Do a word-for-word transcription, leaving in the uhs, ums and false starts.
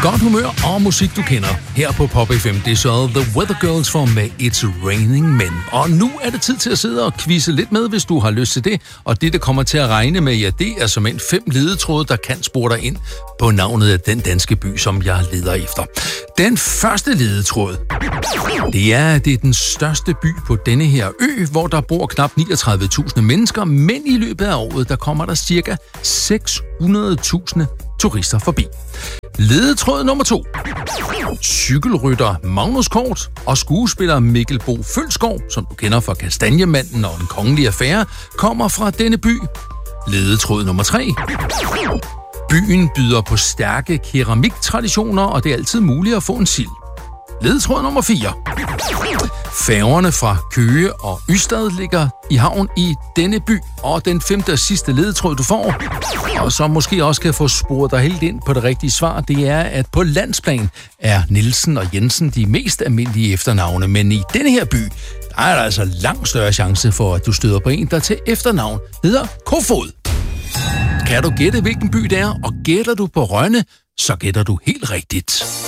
Godt humør og musik, du kender her på Pop F M. Det er så The Weather Girls for med It's Raining Men. Og nu er det tid til at sidde og quizze lidt med, hvis du har lyst til det. Og det, der kommer til at regne med, ja, det er som en fem ledetråde, der kan spore dig ind på navnet af den danske by, som jeg leder efter. Den første ledetråd, det er, det er den største by på denne her ø, hvor der bor knap niogtredive tusind mennesker, men i løbet af året, der kommer der cirka seks hundrede tusind turister forbi. Ledetråd nummer to. Cykelrytter Magnus Kort og skuespiller Mikkel Bo Følskov, som du kender fra Kastanjemanden og En Kongelig Affære, kommer fra denne by. Ledetråd nummer tre. Byen byder på stærke keramiktraditioner, og det er altid muligt at få en sild. Ledetråd nummer fire. Færgerne fra Køge og Ystad ligger i havn i denne by. Og den femte og sidste ledetråd, du får, og som måske også kan få sporet dig helt ind på det rigtige svar, det er, at på landsplan er Nielsen og Jensen de mest almindelige efternavne. Men i denne her by, der er der altså langt større chance for, at du støder på en, der til efternavn hedder Kofod. Kan du gætte, hvilken by det er, og gætter du på Rønne, så gætter du helt rigtigt.